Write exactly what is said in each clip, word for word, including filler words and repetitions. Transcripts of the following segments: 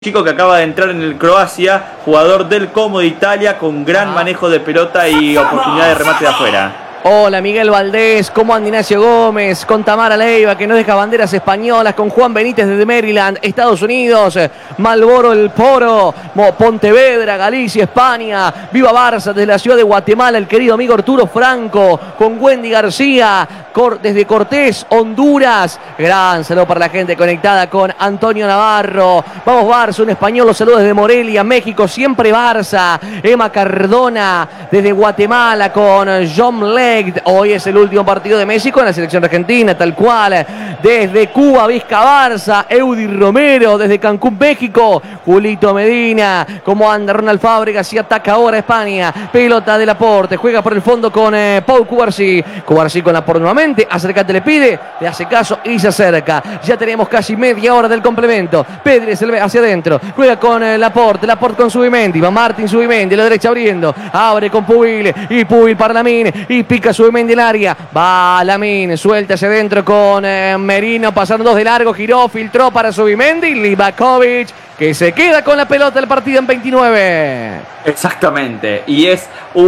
Chico que acaba de entrar en el Croacia, jugador del Como de Italia, con gran manejo de pelota y oportunidad de remate de afuera. Hola Miguel Valdés, ¿cómo anda Ignacio Gómez? Con Tamara Leiva, que no deja banderas españolas, con Juan Benítez desde Maryland, Estados Unidos, Malboro el Poro, Pontevedra, Galicia, España, Viva Barça desde la ciudad de Guatemala, el querido amigo Arturo Franco, con Wendy García, desde Cortés, Honduras. Gran saludo para la gente conectada con Antonio Navarro. Vamos Barça, un español, los saludos desde Morelia, México, siempre Barça. Emma Cardona desde Guatemala con John Leg. Hoy es el último partido de México en la selección argentina, tal cual. Desde Cuba, Vizca Barça, Eudi Romero, desde Cancún, México, Julito Medina. ¿Cómo anda Ronald Fábregas? Y ataca ahora España. Pelota de Laporte, juega por el fondo con eh, Pau Cubarsí. Cubarsí con Laporte nuevamente, acércate, le pide, le hace caso y se acerca. Ya tenemos casi media hora del complemento. Pedri se le ve hacia adentro, juega con eh, Laporte, Laporte con Subimendi, va Martín Subimendi, a la derecha abriendo, abre con Pubil, y Pubil para Lamine, y pica Subimendi en el área, va Lamine, suelta hacia adentro con eh, Merino, pasaron dos de largo, giró, filtró para Subimendi, Livakovic, que se queda con la pelota del partido en veintinueve. Exactamente, y es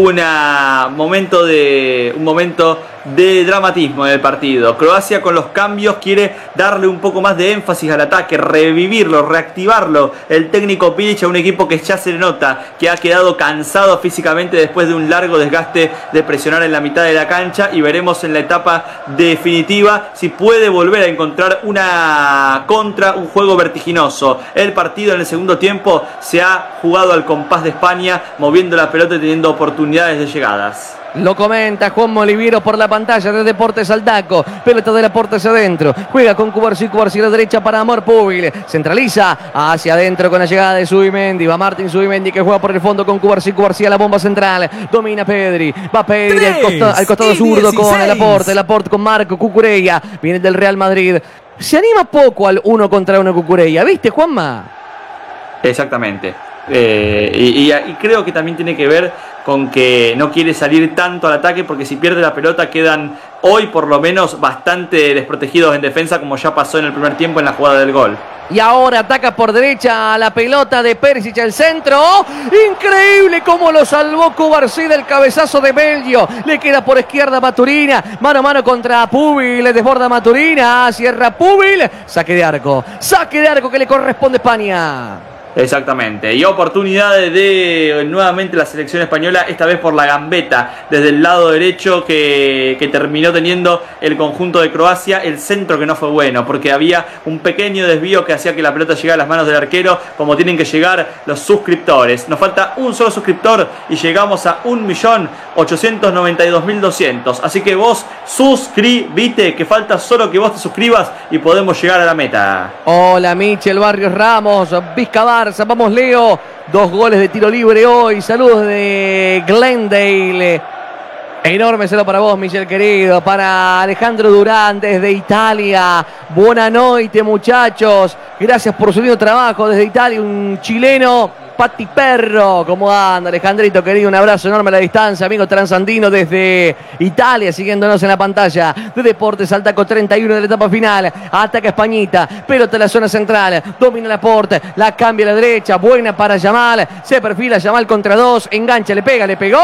una momento de, un momento de dramatismo en el partido. Croacia con los cambios quiere darle un poco más de énfasis al ataque, revivirlo, reactivarlo. El técnico Pilic a un equipo que ya se nota que ha quedado cansado físicamente después de un largo desgaste de presionar en la mitad de la cancha, y veremos en la etapa definitiva si puede volver a encontrar una contra, un juego vertiginoso. El partido en el segundo tiempo se ha jugado al compás de España, moviendo la pelota y teniendo oportunidades de llegadas. Lo comenta Juan Moliviero por la pantalla de Deportes Aldaco. Pelota de Laporte hacia adentro. Juega con Cubarsí, Cubarsí a la derecha para Amor Pubil. Centraliza hacia adentro con la llegada de Subimendi. Va Martín Subimendi que juega por el fondo con Cubarsí, Cubarsí a la bomba central. Domina Pedri. Va Pedri al, costa, al costado zurdo con Laporte. Laporte con Marco Cucurella. Viene del Real Madrid. Se anima poco al uno contra uno Cucurella. ¿Viste, Juanma? Exactamente. Eh, y, y, y creo que también tiene que ver con que no quiere salir tanto al ataque, porque si pierde la pelota quedan hoy por lo menos bastante desprotegidos en defensa, como ya pasó en el primer tiempo en la jugada del gol. Y ahora ataca por derecha la pelota de Perisic al centro. ¡Oh! Increíble cómo lo salvó Cubarsí del cabezazo de Belgio. Le queda por izquierda Maturina. Mano a mano contra Pubil. Le desborda Maturina. Cierra Pubil. Saque de arco. Saque de arco que le corresponde a España. Exactamente, y oportunidades de nuevamente la selección española, esta vez por la gambeta desde el lado derecho que, que terminó teniendo el conjunto de Croacia. El centro que no fue bueno, porque había un pequeño desvío que hacía que la pelota llegara a las manos del arquero, como tienen que llegar los suscriptores. Nos falta un solo suscriptor y llegamos a un millón ochocientos noventa y dos mil doscientos, así que vos suscribite, que falta solo que vos te suscribas y podemos llegar a la meta. Hola Michel Barrios Ramos, Vizca Barça. Vamos Leo, dos goles de tiro libre hoy. Saludos de Glendale. Enorme saludo para vos, Michel querido. Para Alejandro Durán desde Italia. Buena noite, muchachos. Gracias por su lindo trabajo desde Italia. Un chileno. Pati Perro, ¿cómo anda Alejandrito querido? Un abrazo enorme a la distancia, amigo transandino desde Italia, siguiéndonos en la pantalla de Deportes Aldaco, treinta y uno de la etapa final. Ataca Españita, pelota en la zona central, domina Laporte, la cambia a la derecha, buena para Yamal, se perfila Yamal contra dos, engancha, le pega, le pegó,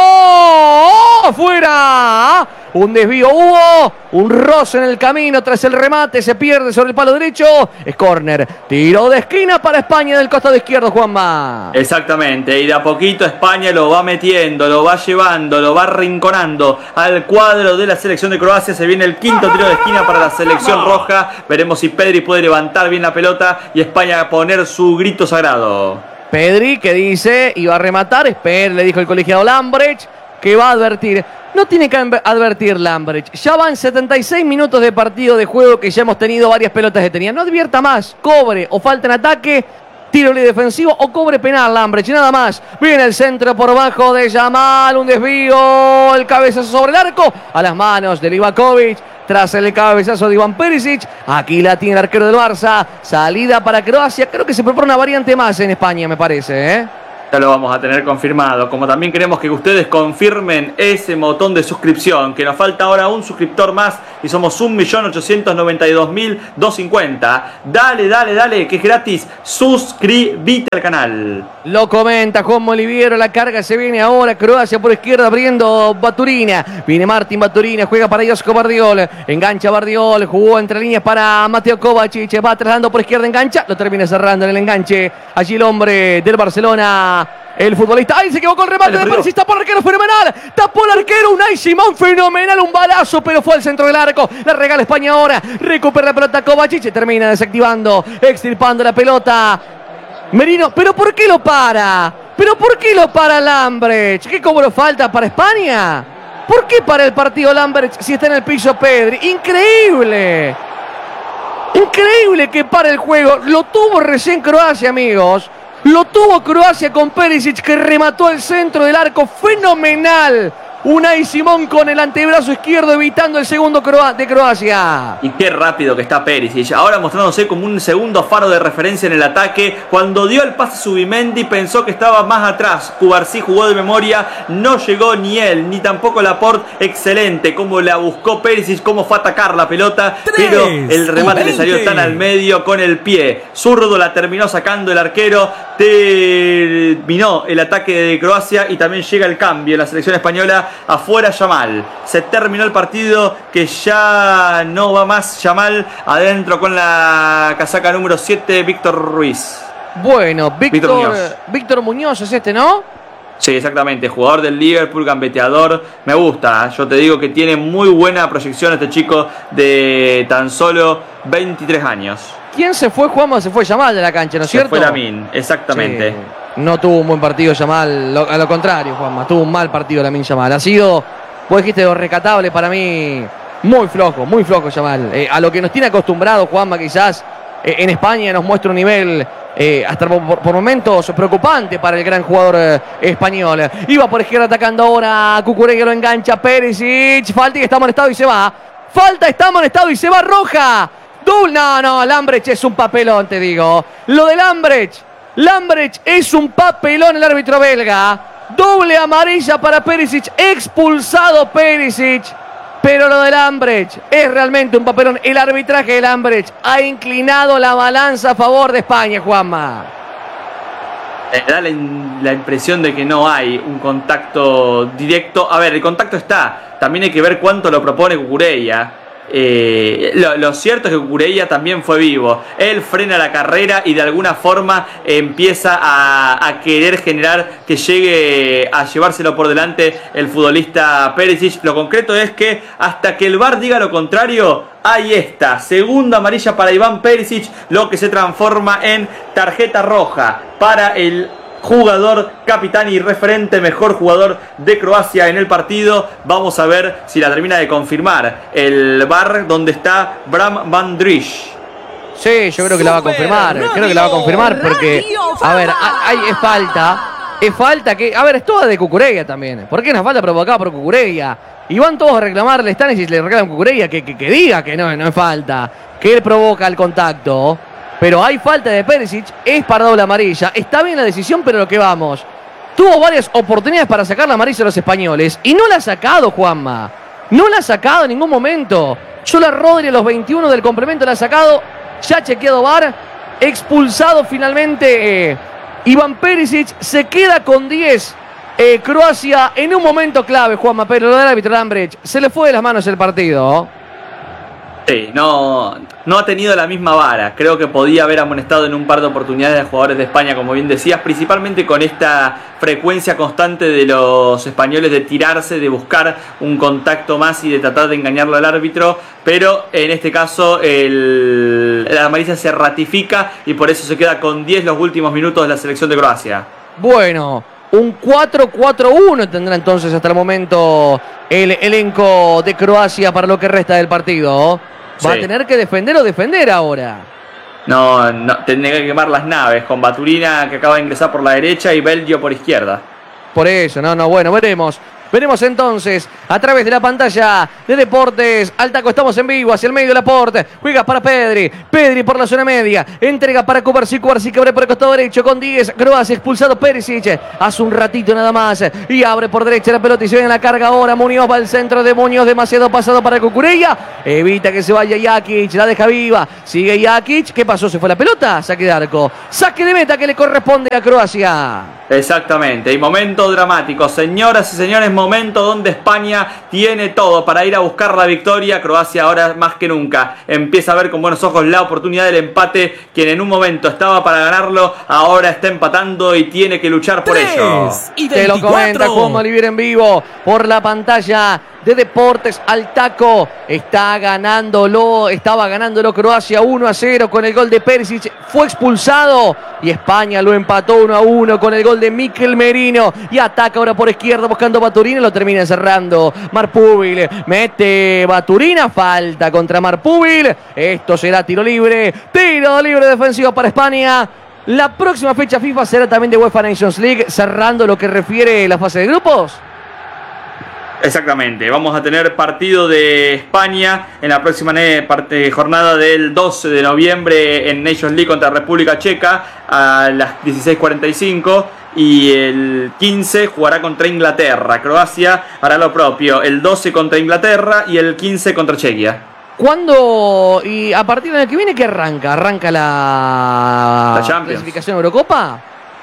¡oh! ¡Fuera! Un desvío hubo, un roce en el camino tras el remate, se pierde sobre el palo derecho, es córner, tiro de esquina para España del costado izquierdo, Juanma. Exactamente, y de a poquito España lo va metiendo, lo va llevando, lo va arrinconando al cuadro de la selección de Croacia. Se viene el quinto tiro de esquina para la selección roja. Veremos si Pedri puede levantar bien la pelota y España poner su grito sagrado. Pedri que dice, iba a rematar, espera, le dijo el colegiado Lambrecht, que va a advertir. No tiene que advertir Lambrecht. Ya van setenta y seis minutos de partido de juego, que ya hemos tenido varias pelotas detenidas. No advierta más, cobre o falta en ataque, tiro libre defensivo o cobre penal Lambrecht, nada más. Viene el centro por bajo de Yamal, un desvío, el cabezazo sobre el arco, a las manos de Livakovic, tras el cabezazo de Ivan Perisic. Aquí la tiene el arquero del Barça, salida para Croacia. Creo que se propone una variante más en España, me parece, ¿eh? Ya lo vamos a tener confirmado. Como también queremos que ustedes confirmen ese botón de suscripción, que nos falta ahora un suscriptor más y somos un millón ochocientos noventa y dos mil doscientos cincuenta. Dale, dale, dale, que es gratis. Suscríbete al canal. Lo comenta Juan Moliviero, la carga se viene ahora. Croacia por izquierda abriendo Baturina. Viene Martín Baturina, juega para Josko Bardiol. Engancha Bardiol, jugó entre líneas para Mateo Kovacic. Va trasladando por izquierda, engancha. Lo termina cerrando en el enganche. Allí el hombre del Barcelona. El futbolista, ¡ay! Se equivocó el remate de Perisic, tapó el arquero, fenomenal, tapó el arquero, Unai Simón, fenomenal, un balazo, pero fue al centro del arco, la regala España ahora, recupera la pelota Kovacic, se termina desactivando, extirpando la pelota, Merino, ¿pero por qué lo para? ¿Pero por qué lo para Lambrecht? ¿Qué cómo lo falta para España? ¿Por qué para el partido Lambrecht si está en el piso Pedri? ¡Increíble! Increíble que para el juego, lo tuvo recién Croacia, amigos. Lo tuvo Croacia con Perisic, que remató al centro del arco, fenomenal. Unai Simón con el antebrazo izquierdo evitando el segundo de Croacia. Y qué rápido que está Perisic, ahora mostrándose como un segundo faro de referencia en el ataque. Cuando dio el pase Zubimendi pensó que estaba más atrás. Cubarsí jugó de memoria, no llegó ni él, ni tampoco Laporte. Excelente, cómo la buscó Perisic, cómo fue a atacar la pelota, pero el remate le salió tan al medio con el pie. Zurdo la terminó sacando el arquero, terminó el ataque de Croacia y también llega el cambio en la selección española. Afuera Yamal, se terminó el partido, que ya no va más Yamal. Adentro con la casaca número siete, Víctor Ruiz. Bueno, Víctor Muñoz. Víctor Muñoz es este, ¿no? Sí, exactamente, jugador del Liverpool, gambeteador. Me gusta, yo te digo que tiene muy buena proyección este chico de tan solo veintitrés años. ¿Quién se fue, Juanma? Se fue Yamal de la cancha, ¿no es cierto? Se fue Lamine, exactamente. Sí. No tuvo un buen partido Yamal, a lo contrario, Juanma, tuvo un mal partido Lamine Yamal. Ha sido, vos dijiste, lo rescatable para mí, muy flojo, muy flojo Yamal. Eh, a lo que nos tiene acostumbrado Juanma, quizás eh, en España nos muestra un nivel eh, hasta por, por momentos preocupante para el gran jugador eh, español. Iba por izquierda atacando ahora, Cucurella lo engancha, Perisic, falta y está amonestado y se va. Falta, está amonestado y se va, roja. Doble, no, no, Lambrecht es un papelón, te digo. Lo de Lambrecht. Lambrecht es un papelón, el árbitro belga. Doble amarilla para Perisic, expulsado Perisic. Pero lo de Lambrecht es realmente un papelón. El arbitraje de Lambrecht ha inclinado la balanza a favor de España, Juanma. Eh, da la, la impresión de que no hay un contacto directo. A ver, el contacto está. También hay que ver cuánto lo propone Cucurella. Eh, lo, lo cierto es que Cucurella también fue vivo. Él frena la carrera y de alguna forma eh, empieza a, a querer generar que llegue a llevárselo por delante el futbolista Perisic. Lo concreto es que hasta que el V A R diga lo contrario, ahí está, segunda amarilla para Iván Perisic, lo que se transforma en tarjeta roja para el jugador, capitán y referente, mejor jugador de Croacia en el partido. Vamos a ver si la termina de confirmar el V A R, donde está Bram Van Drish. Sí, yo creo que la va a confirmar, radio, creo que la va a confirmar porque, a ver, hay, es falta, es falta que, a ver, es toda de Cucurella también. ¿Por qué una falta provocada por Cucurella? Y van todos a reclamarle, están y le reclaman a Cucurella que, que, que diga que no, no es falta, que él provoca el contacto. Pero hay falta de Perisic, es para doble amarilla. Está bien la decisión, pero lo que vamos. Tuvo varias oportunidades para sacar la amarilla a los españoles y no la ha sacado, Juanma. No la ha sacado en ningún momento. Solo Rodri a los veintiuno del complemento la ha sacado. Ya chequeado V A R. Expulsado finalmente eh, Iván Perisic. Se queda con diez. Eh, Croacia en un momento clave, Juanma. Pero lo del árbitro Lambrecht se le fue de las manos el partido. Sí, no, no ha tenido la misma vara. Creo que podía haber amonestado en un par de oportunidades a jugadores de España, como bien decías, principalmente con esta frecuencia constante de los españoles de tirarse, de buscar un contacto más y de tratar de engañarlo al árbitro. Pero en este caso el, la amarilla se ratifica y por eso se queda con diez los últimos minutos de la selección de Croacia. Bueno, un cuatro cuatro uno tendrá entonces hasta el momento el elenco de Croacia para lo que resta del partido. Va sí. a tener que defender o defender ahora. No, no, tendría que quemar las naves con Baturina, que acaba de ingresar por la derecha, y Belgio por izquierda. Por eso, no, no, bueno, veremos. Veremos entonces a través de la pantalla de Deportes al Taco. Estamos en vivo hacia el medio de la Laporte. Juega para Pedri. Pedri por la zona media. Entrega para Cubarsí. Cubarsí que abre por el costado derecho con diez. Croacia expulsado Perisic. Hace un ratito nada más. Y abre por derecha la pelota y se viene la carga ahora. Muñoz va al centro de Muñoz. Demasiado pasado para Cucurella. Evita que se vaya Jakic. La deja viva. Sigue Jakic. ¿Qué pasó? ¿Se fue la pelota? Saque de arco. Saque de meta que le corresponde a Croacia. Exactamente, y momento dramático, señoras y señores, momento donde España tiene todo para ir a buscar la victoria. Croacia ahora más que nunca empieza a ver con buenos ojos la oportunidad del empate, quien en un momento estaba para ganarlo, ahora está empatando y tiene que luchar por ello. Te lo comenta Juan Olivier en vivo por la pantalla de Deportes al Taco. Está ganándolo, estaba ganándolo Croacia uno a cero con el gol de Perisic. Fue expulsado y España lo empató uno a uno con el gol de Mikel Merino. Y ataca ahora por izquierda buscando Baturina. Lo termina cerrando Marpúbil. Mete Baturina. Falta contra Marpúbil. Esto será tiro libre. Tiro libre defensivo para España. La próxima fecha FIFA será también de UEFA Nations League, cerrando lo que refiere la fase de grupos. Exactamente, vamos a tener partido de España en la próxima jornada del doce de noviembre en Nations League contra República Checa a las dieciséis cuarenta y cinco, y el quince jugará contra Inglaterra. Croacia hará lo propio, el doce contra Inglaterra y el quince contra Chequia. ¿Cuándo y a partir del año que viene qué arranca? ¿Arranca la, la Champions. clasificación Eurocopa?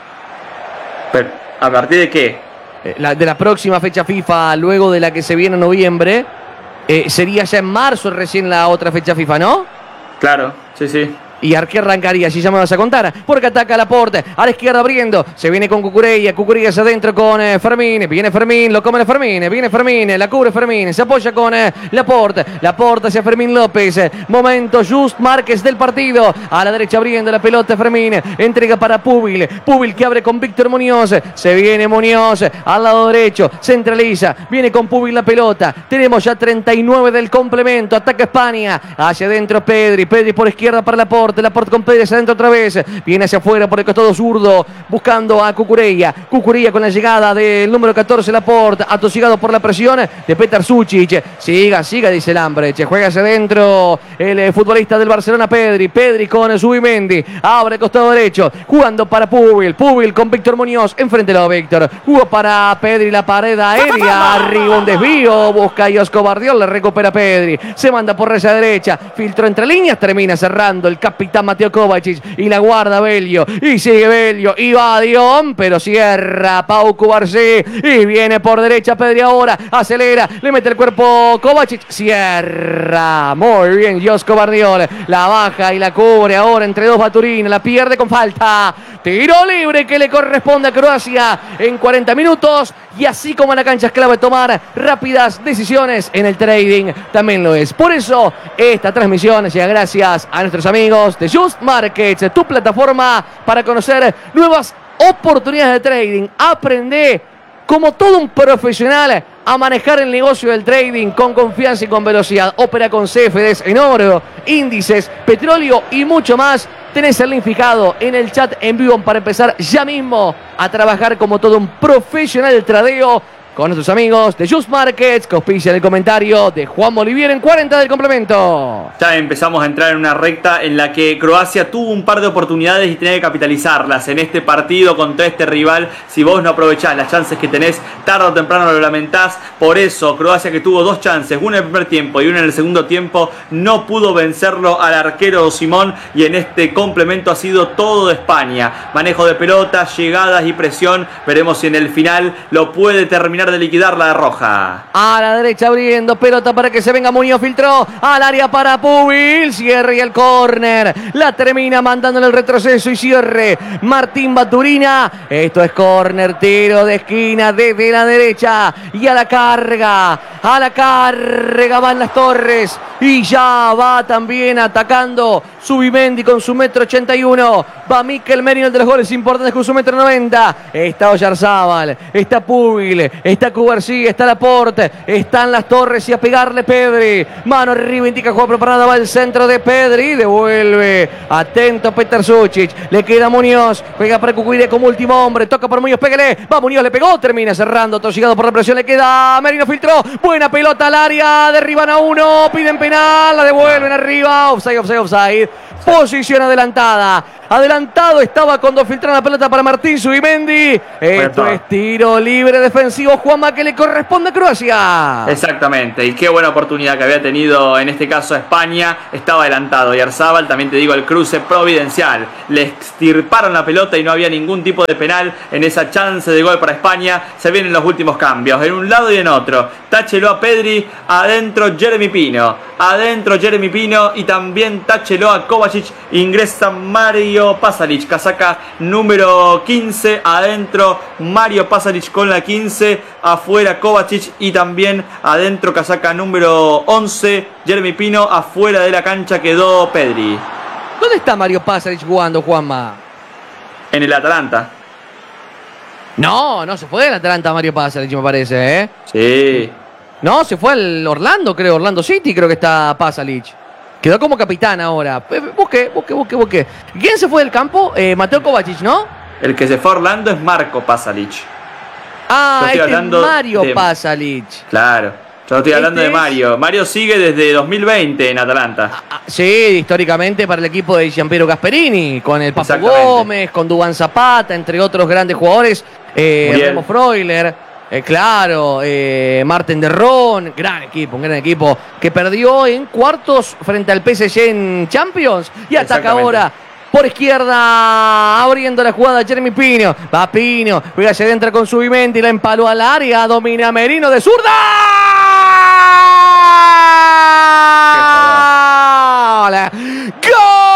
Pero, ¿a partir de qué? La, de la próxima fecha FIFA, luego de la que se viene en noviembre, eh, sería ya en marzo recién la otra fecha FIFA, ¿no? Claro, sí, sí. ¿Y a qué arrancaría? Si ya me vas a contar. Porque ataca Laporte. A la izquierda abriendo. Se viene con Cucurella. Cucurella hacia adentro con eh, Fermín. Viene Fermín. Lo come Fermín. Viene Fermín. La cubre Fermín. Se apoya con eh, Laporte. Laporte hacia Fermín López. Momento Just Márquez del partido. A la derecha abriendo la pelota Fermín. Entrega para Púbil. Púbil que abre con Víctor Muñoz. Se viene Muñoz. Al lado derecho. Centraliza. Viene con Púbil la pelota. Tenemos ya treinta y nueve del complemento. Ataca España. Hacia adentro Pedri. Pedri por izquierda para Laporte. Laporte con Pedri hacia adentro otra vez. Viene hacia afuera por el costado zurdo. Buscando a Cucurella. Cucurella con la llegada del número catorce Laporte. Atosigado por la presión de Petar Sučić. Siga, siga, dice el Lambrecht. Juega hacia adentro el futbolista del Barcelona Pedri. Pedri con Zubimendi. Abre el costado derecho. Jugando para Púbil. Púbil con Víctor Muñoz. Enfrente a Víctor. Jugó para Pedri la pared aérea. Arriba un desvío. Busca a Josko Bardiol. Le recupera Pedri. Se manda por esa derecha. Filtro entre líneas. Termina cerrando el capitán Mateo Kovacic y la guarda Belio, y sigue Belio, y va Dion, pero cierra Pau Cubarsí, y viene por derecha Pedri ahora, acelera, le mete el cuerpo Kovacic, cierra, muy bien Josko Bardiol, la baja y la cubre ahora entre dos Baturina, la pierde con falta, tiro libre que le corresponde a Croacia en cuarenta minutos, y así como en la cancha es clave tomar rápidas decisiones, en el trading también lo es. Por eso esta transmisión llega gracias a nuestros amigos de Just Markets, tu plataforma para conocer nuevas oportunidades de trading. Aprende como todo un profesional a manejar el negocio del trading con confianza y con velocidad. Opera con C F Ds en oro, índices, petróleo y mucho más. Tenés el link fijado en el chat en vivo para empezar ya mismo a trabajar como todo un profesional del tradeo con nuestros amigos de Just Markets, que auspician el comentario de Juan Olivier en cuarenta del complemento. Ya empezamos a entrar en una recta en la que Croacia tuvo un par de oportunidades y tenía que capitalizarlas en este partido contra este rival. Si vos no aprovechás las chances que tenés, tarde o temprano lo lamentás. Por eso Croacia, que tuvo dos chances, una en el primer tiempo y una en el segundo tiempo, no pudo vencerlo al arquero Simón, y en este complemento ha sido todo de España. Manejo de pelotas, llegadas y presión. Veremos si en el final lo puede terminar de liquidar la de roja. A la derecha abriendo pelota para que se venga Muñoz, filtró al área para Púbil, cierre y el córner, la termina mandándole el retroceso y cierre Martín Baturina. Esto es córner, tiro de esquina desde la derecha, y a la carga, a la carga van las Torres, y ya va también atacando Zubimendi con su metro ochenta y uno, va Mikel Merino, el de los goles importantes con su metro noventa, está Oyarzábal, está Púbil, está está Cubarsí, está Laporte, están las Torres y a pegarle Pedri. Mano arriba, indica juego preparada, va el centro de Pedri, devuelve. Atento Petar Sucic, le queda Muñoz, juega para Cucuire como último hombre, toca por Muñoz, pégale, va Muñoz, le pegó, termina cerrando, tosigado por la presión, le queda Merino, filtró, buena pelota al área, derriban a uno, piden penal, la devuelven arriba, offside, offside, offside, posición adelantada. Adelantado estaba cuando filtraron la pelota para Martín Zubimendi. Esto es tiro libre defensivo, Juanma, que le corresponde a Croacia. Exactamente, y qué buena oportunidad que había tenido en este caso España. Estaba adelantado y Arzabal, también te digo, el cruce providencial. Le extirparon la pelota y no había ningún tipo de penal en esa chance de gol para España. Se vienen los últimos cambios, en un lado y en otro. Táchelo a Pedri, adentro Jeremy Pino. Adentro Jeremy Pino y también táchelo a Kovacic. Ingresa Mario Pasalic, casaca número quince, adentro Mario Pasalic con la quince, afuera Kovacic y también adentro casaca número once, Jeremy Pino, afuera de la cancha quedó Pedri. ¿Dónde está Mario Pasalic jugando, Juanma? En el Atalanta. No, no se fue del Atalanta Mario Pasalic, me parece, ¿eh? Sí. No, se fue al Orlando, creo, Orlando City, creo que está Pasalic. Quedó como capitán ahora. Busque, busque, busque, busque. ¿Quién se fue del campo? Eh, Mateo Kovacic, ¿no? El que se fue a Orlando es Marco Pasalic. Ah, este es Mario de... Pasalic. Claro. Yo estoy hablando este de Mario. Es... Mario sigue desde dos mil veinte en Atalanta. Ah, ah, sí, históricamente para el equipo de Gianpiero Gasperini. Con el Papu Gómez, con Duván Zapata, entre otros grandes jugadores. Eh, Remo Freuler. Eh, claro, eh, Marten de Ron, gran equipo, un gran equipo que perdió en cuartos frente al P S G en Champions y ataca ahora por izquierda, abriendo la jugada Jeremy Pino, va Pino, juega hacia adentro con Zubimendi, la empaló al área, domina Merino de zurda. ¡Gol!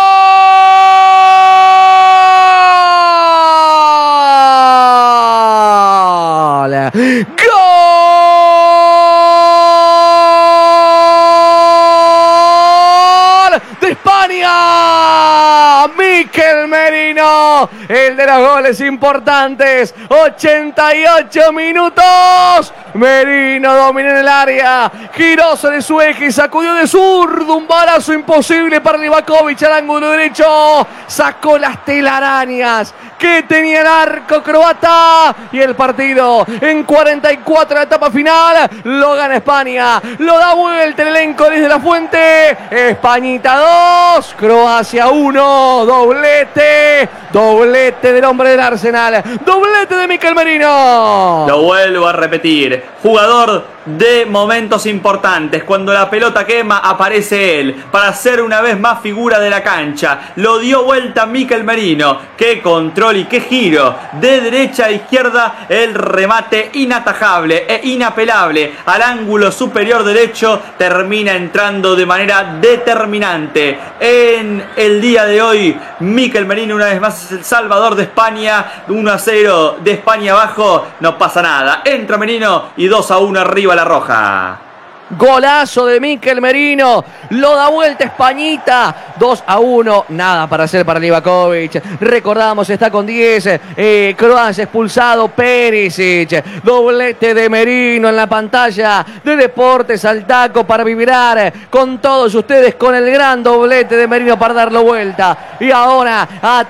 Mikel Merino, el de los goles importantes, ochenta y ocho minutos, Merino dominó en el área, giró sobre su eje y sacudió de zurdo, un balazo imposible para Livakovic al ángulo derecho, sacó las telarañas que tenía el arco croata y el partido en cuarenta y cuatro de la etapa final lo gana España, lo da vuelta el elenco desde la fuente. Españita dos, Croacia uno, doblete, doblete del hombre del Arsenal, doblete de Mikel Merino. Lo vuelvo a repetir, jugador de momentos importantes, cuando la pelota quema aparece él para ser una vez más figura de la cancha. Lo dio vuelta Mikel Merino, qué control y qué giro de derecha a izquierda, el remate inatajable e inapelable al ángulo superior derecho, termina entrando de manera determinante en el día de hoy. Mikel Merino una vez más es el salvador de España, uno a cero de España abajo, no pasa nada, entra Merino y dos a uno arriba la roja. Golazo de Mikel Merino, lo da vuelta Españita, dos a uno, nada para hacer para Livakovic. Recordamos, está con diez, eh, Croacia expulsado, Perisic, doblete de Merino en la pantalla de Deportes al Taco para vibrar con todos ustedes con el gran doblete de Merino para darlo vuelta. Y ahora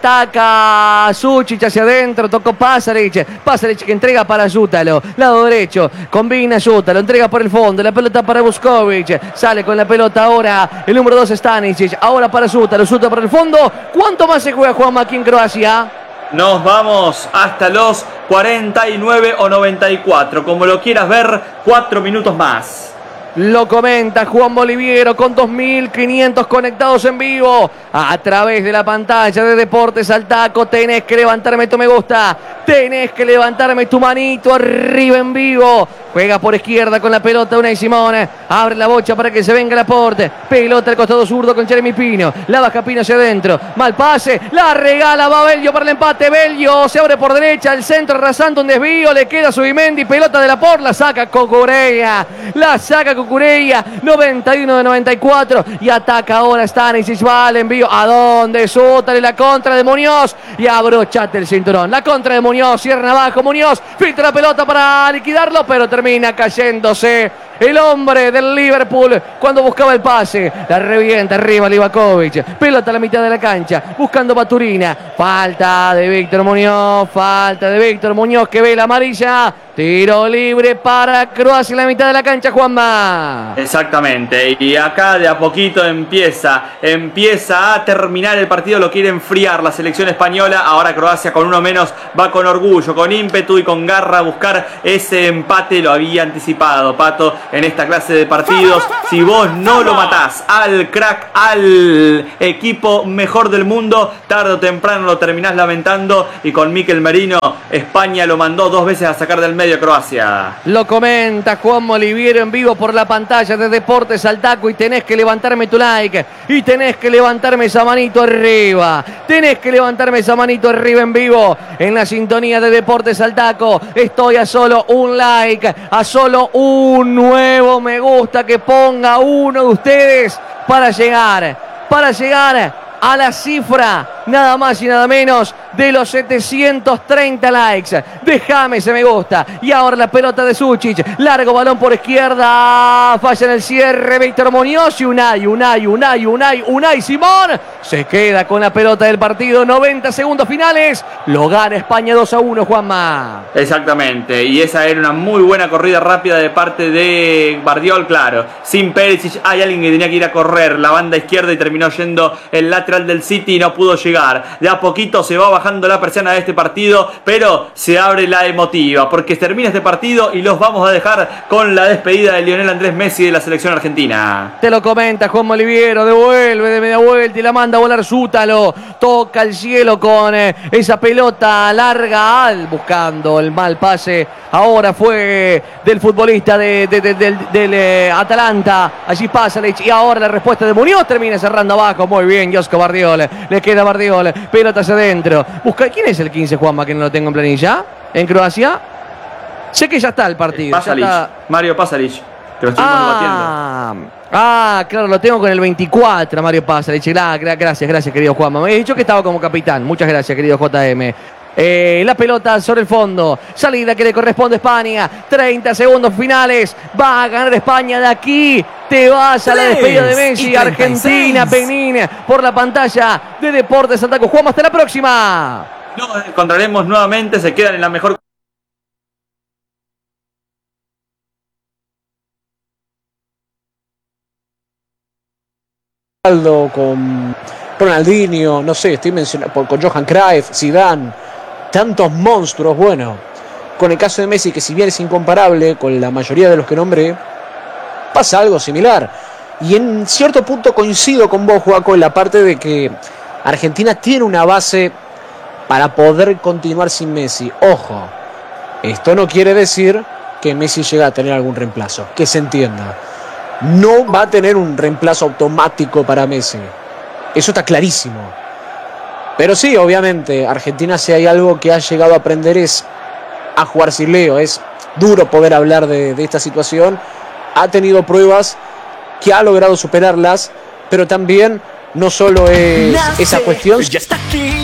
ataca Sucic hacia adentro, tocó Pasalic, Pasalic que entrega para Zútalo, lado derecho, combina Zútalo, entrega por el fondo, la pelota para Vuskovic, sale con la pelota ahora el número dos Stanisic, ahora para Zútalo, Zútalo por el fondo. ¿Cuánto más se juega Juanma aquí en Croacia? Nos vamos hasta los cuarenta y nueve o noventa y cuatro, como lo quieras ver, cuatro minutos más. Lo comenta Juan Boliviero con dos mil quinientos conectados en vivo a través de la pantalla de Deportes al Taco. Tenés que levantarme tu me gusta, tenés que levantarme tu manito arriba en vivo, Juega por izquierda con la pelota Unai Simón. Abre la bocha para que se venga Laporte. Pelota al costado zurdo con Jeremy Pino. La baja Pino hacia adentro. Mal pase. La regala. Va Bello para el empate. Bello se abre por derecha. El centro arrasando un desvío. Le queda Subimendi. Pelota de Laporte. La saca Cucurella. La saca Cucurella. noventa y uno de noventa y cuatro. Y ataca ahora Stanisic. Va al envío. ¿A dónde? Sútale la contra de Muñoz. Y abrochate el cinturón. La contra de Muñoz. Cierra abajo Muñoz. Filtra la pelota para liquidarlo. Pero termina cayéndose el hombre del Liverpool cuando buscaba el pase. La revienta arriba Livakovic. Pelota a la mitad de la cancha. Buscando Baturina. Falta de Víctor Muñoz. Falta de Víctor Muñoz que ve la amarilla. Tiro libre para Croacia en la mitad de la cancha, Juanma. Exactamente. Y acá de a poquito empieza. Empieza a terminar el partido. Lo quiere enfriar la selección española. Ahora Croacia con uno menos va con orgullo, con ímpetu y con garra a buscar ese empate. Lo había anticipado Pato en esta clase de partidos. Si vos no lo matás al crack, al equipo mejor del mundo, tarde o temprano lo terminás lamentando. Y con Mikel Merino, España lo mandó dos veces a sacar del medio a Croacia. Lo comenta Juan Moliviero en vivo por la pantalla de Deportes Saltaco. Y tenés que levantarme tu like. Y tenés que levantarme esa manito arriba. Tenés que levantarme esa manito arriba en vivo. En la sintonía de Deportes Saltaco. Estoy a solo un like. A solo un nuevo me gusta que ponga uno de ustedes para llegar, para llegar a la cifra nada más y nada menos de los setecientos treinta likes. Déjame ese me gusta. Y ahora la pelota de Sučić. Largo balón por izquierda. Falla en el cierre Víctor Muñoz. Y Unai, Unai, Unai, Unai, Unai Simón se queda con la pelota del partido. noventa segundos finales. Lo gana España dos a uno, Juanma. Exactamente. Y esa era una muy buena corrida rápida de parte de Guardiol, claro. Sin Perisic hay alguien que tenía que ir a correr la banda izquierda y terminó yendo el lateral del City y no pudo llegar. De a poquito se va bajando la persiana de este partido, pero se abre la emotiva porque termina este partido y los vamos a dejar con la despedida de Lionel Andrés Messi de la selección argentina. Te lo comenta Juan Moliviero, devuelve de media vuelta y la manda a volar Sútalo, toca el cielo con eh, esa pelota larga, al buscando el mal pase, ahora fue del futbolista de, de, de, del, del eh, Atalanta, allí pasa y ahora la respuesta de Muñoz, termina cerrando abajo, muy bien Josko Bardiol, le queda Bardiol, pelota hacia adentro, busca, ¿quién es el quince, Juanma, que no lo tengo en planilla? ¿En Croacia? Sé que ya está el partido. Pasalic, está... Mario Pasalic, que lo estuvimos ah, batiendo. Ah, claro, lo tengo con el veinticuatro, Mario Pasalic. Ah, gracias, gracias, querido Juanma. Me he dicho que estaba como capitán. Muchas gracias, querido J M. Eh, la pelota sobre el fondo. Salida que le corresponde a España. treinta segundos finales. Va a ganar España de aquí. Te vas a la despedida de Messi. Argentina, Penín, por la pantalla de Deportes Saltaco. Juanma, hasta la próxima. Nos encontraremos nuevamente. Se quedan en la mejor. Con Ronaldinho, no sé, estoy mencionando con Johan Cruyff, Zidane, tantos monstruos. Bueno, con el caso de Messi, que si bien es incomparable con la mayoría de los que nombré, pasa algo similar. Y en cierto punto coincido con vos, Joaco, en la parte de que Argentina tiene una base para poder continuar sin Messi. Ojo, esto no quiere decir que Messi llegue a tener algún reemplazo, que se entienda. No va a tener un reemplazo automático para Messi. Eso está clarísimo. Pero sí, obviamente, Argentina, si hay algo que ha llegado a aprender es a jugar sin Leo. Es duro poder hablar de, de esta situación. Ha tenido pruebas que ha logrado superarlas, pero también no solo es esa cuestión.